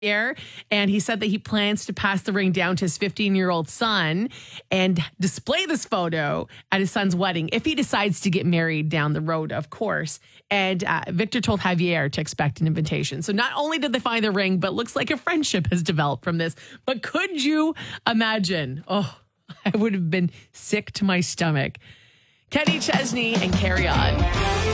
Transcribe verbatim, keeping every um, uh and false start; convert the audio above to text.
Javier, and he said that he plans to pass the ring down to his fifteen-year-old son and display this photo at his son's wedding if he decides to get married down the road, of course. And uh, Victor told Javier to expect an invitation. So not only did they find the ring, but looks like a friendship has developed from this. But could you imagine? Oh, I would have been sick to my stomach. Kenny Chesney and Carry On.